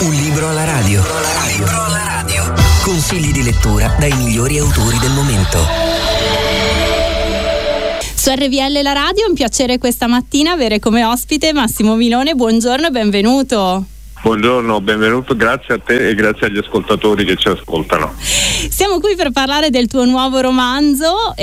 Un libro alla radio. Consigli di lettura dai migliori autori del momento. Su RVL La Radio è un piacere questa mattina avere come ospite Massimo Milone. Buongiorno e benvenuto. Buongiorno, benvenuto, grazie a te e grazie agli ascoltatori che ci ascoltano. Siamo qui per parlare del tuo nuovo romanzo,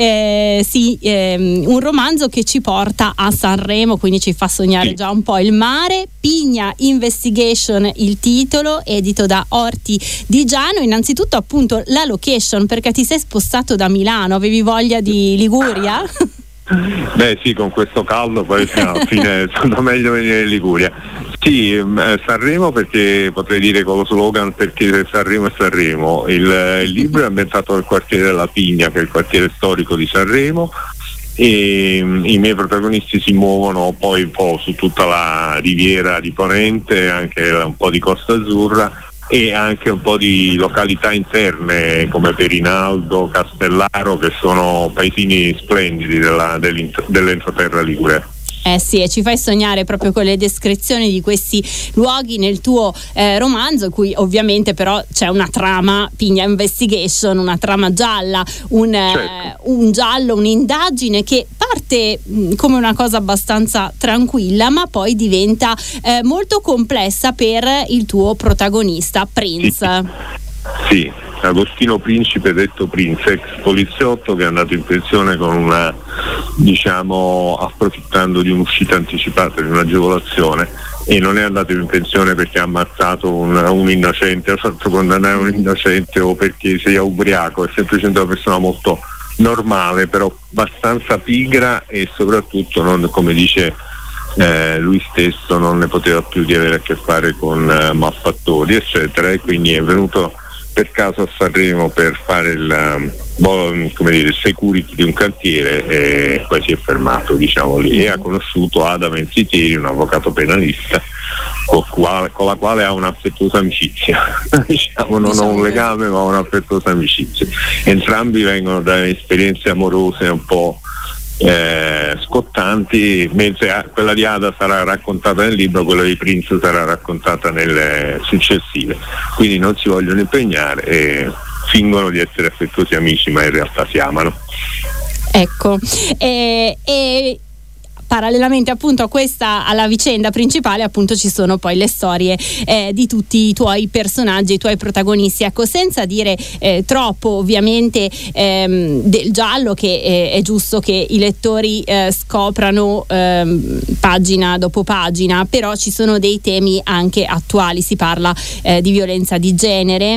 un romanzo che ci porta a Sanremo, quindi ci fa sognare già un po' il mare. Pigna Investigation il titolo, edito da Orti di Giano. Innanzitutto appunto la location, perché ti sei spostato da Milano, avevi voglia di Liguria? Beh sì, con questo caldo poi alla fine è stato meglio venire in Liguria. Sì, Sanremo, perché potrei dire con lo slogan perché Sanremo è Sanremo. Il libro è ambientato nel quartiere della Pigna, che è il quartiere storico di Sanremo, e i miei protagonisti si muovono poi un po' su tutta la riviera di Ponente, anche un po' di Costa Azzurra e anche un po' di località interne come Perinaldo, Castellaro, che sono paesini splendidi dell'entroterra ligure. Sì, e ci fai sognare proprio con le descrizioni di questi luoghi nel tuo romanzo, in cui ovviamente però c'è una trama Pigna Investigation, una trama gialla, un giallo, un'indagine che parte come una cosa abbastanza tranquilla, ma poi diventa molto complessa per il tuo protagonista, Prince. Sì, Agostino Principe, detto Prince, ex poliziotto che è andato in pensione con approfittando di un'uscita anticipata, di un'agevolazione, e non è andato in pensione perché ha ammazzato un innocente, ha fatto condannare un innocente o perché sia ubriaco, è semplicemente una persona molto normale, però abbastanza pigra e soprattutto, non, come dice lui stesso, non ne poteva più di avere a che fare con malfattori eccetera, e quindi è venuto per caso a Sanremo per fare il security di un cantiere e poi si è fermato lì e ha conosciuto Ada Menzitieri, un avvocato penalista con la quale ha un'affettuosa amicizia. Non ho un legame ma ho un'affettuosa amicizia. Entrambi vengono da esperienze amorose un po' scottanti, mentre quella di Ada sarà raccontata nel libro, quella di Prince sarà raccontata nelle successive, quindi non si vogliono impegnare e fingono di essere affettuosi amici ma in realtà si amano. Ecco, e parallelamente appunto alla vicenda principale appunto ci sono poi le storie di tutti i tuoi personaggi, i tuoi protagonisti. Ecco, senza dire troppo ovviamente del giallo, che è giusto che i lettori scoprano pagina dopo pagina, però ci sono dei temi anche attuali, si parla di violenza di genere,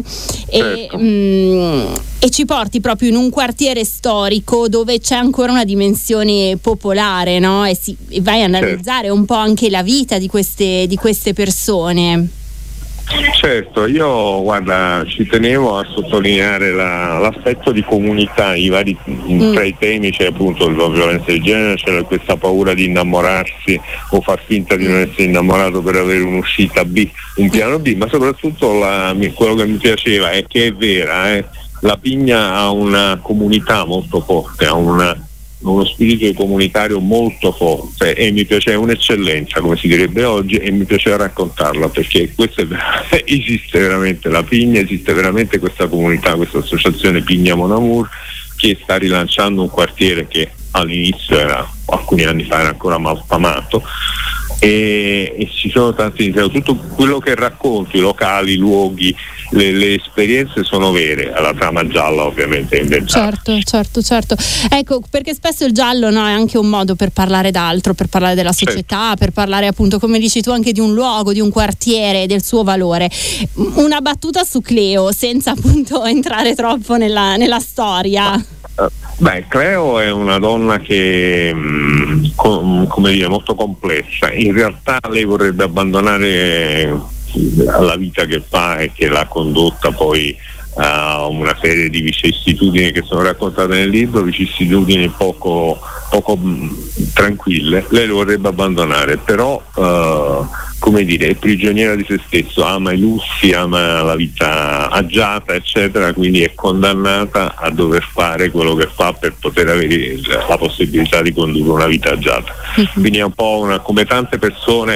e ci porti proprio in un quartiere storico dove c'è ancora una dimensione popolare, no? E vai a analizzare un po' anche la vita di queste persone. Certo, io ci tenevo a sottolineare l'aspetto di comunità, tra i temi c'è appunto la violenza di genere, c'è questa paura di innamorarsi o far finta di non essere innamorato per avere un'uscita B, un piano B, ma soprattutto quello che mi piaceva è che è vera, la Pigna ha una comunità molto forte, ha uno spirito comunitario molto forte e mi piace, un'eccellenza come si direbbe oggi, e mi piaceva raccontarla perché esiste veramente la Pigna, esiste veramente questa comunità, questa associazione Pigna Mon Amour, che sta rilanciando un quartiere che all'inizio alcuni anni fa era ancora malfamato, e ci sono tanti, tutto quello che racconto, i locali, i luoghi, le esperienze sono vere, la trama gialla ovviamente è inventata. Certo. Ecco, perché spesso il giallo, no, è anche un modo per parlare d'altro, per parlare della società, per parlare appunto, come dici tu, anche di un luogo, di un quartiere, del suo valore. Una battuta su Cleo, senza appunto entrare troppo nella storia. Cleo è una donna che molto complessa. In realtà lei vorrebbe abbandonare la vita che fa e che l'ha condotta poi a una serie di vicissitudini che sono raccontate nel libro, vicissitudini poco tranquille. Lei lo vorrebbe abbandonare, però è prigioniera di se stesso, ama i lussi, ama la vita agiata eccetera, quindi è condannata a dover fare quello che fa per poter avere la possibilità di condurre una vita agiata. Quindi è un po' come tante persone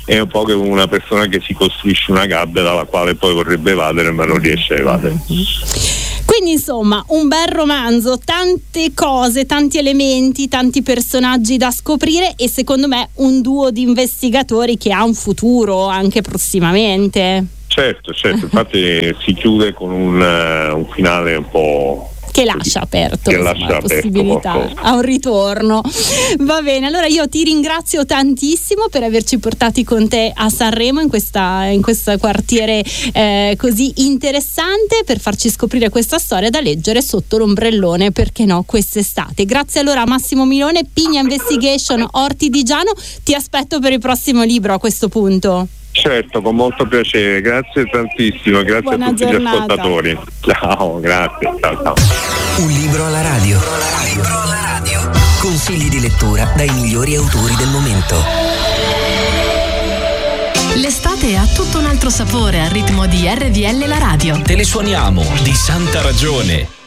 è un po' che una persona che si costruisce una gabbia dalla quale poi vorrebbe evadere ma non riesce a evadere. Quindi insomma un bel romanzo, tante cose, tanti elementi, tanti personaggi da scoprire e secondo me un duo di investigatori che ha un futuro anche prossimamente. Certo, infatti si chiude con un finale un po' che lascia aperto la possibilità a un ritorno. Va bene, allora io ti ringrazio tantissimo per averci portati con te a Sanremo in questo quartiere così interessante, per farci scoprire questa storia da leggere sotto l'ombrellone, perché no, quest'estate. Grazie allora a Massimo Milone, Pigna Investigation, Ortidigiano. Ti aspetto per il prossimo libro a questo punto. Certo, con molto piacere, grazie tantissimo, grazie Buona a tutti giornata. gli ascoltatori. Ciao, grazie, ciao. Un libro alla radio. Consigli di lettura dai migliori autori del momento. L'estate ha tutto un altro sapore al ritmo di RVL la radio. Te le suoniamo di santa ragione.